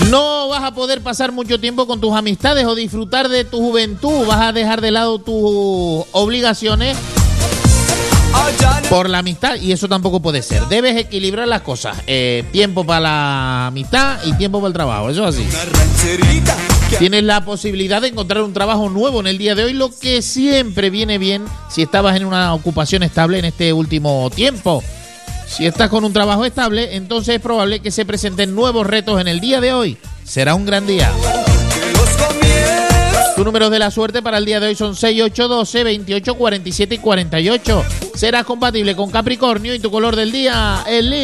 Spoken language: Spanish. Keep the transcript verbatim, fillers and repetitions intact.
No vas a poder pasar mucho tiempo con tus amistades o disfrutar de tu juventud. Vas a dejar de lado tus obligaciones por la amistad y eso tampoco puede ser. Debes equilibrar las cosas. Eh, tiempo para la amistad y tiempo para el trabajo. Eso es así. Tienes la posibilidad de encontrar un trabajo nuevo en el día de hoy, lo que siempre viene bien si estabas en una ocupación estable en este último tiempo. Si estás con un trabajo estable, entonces es probable que se presenten nuevos retos en el día de hoy. Será un gran día. Tus números de la suerte para el día de hoy son seis, ocho, doce, veintiocho, cuarenta y siete y cuarenta y ocho. Serás compatible con Capricornio y tu color del día, el